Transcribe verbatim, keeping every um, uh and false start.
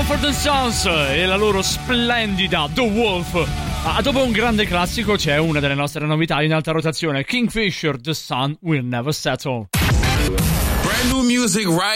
Mumford and Sons e la loro splendida The Wolf. Ah, dopo un grande classico c'è una delle nostre novità in alta rotazione, Kingfisher, The Sun Will Never Settle. Brand new music right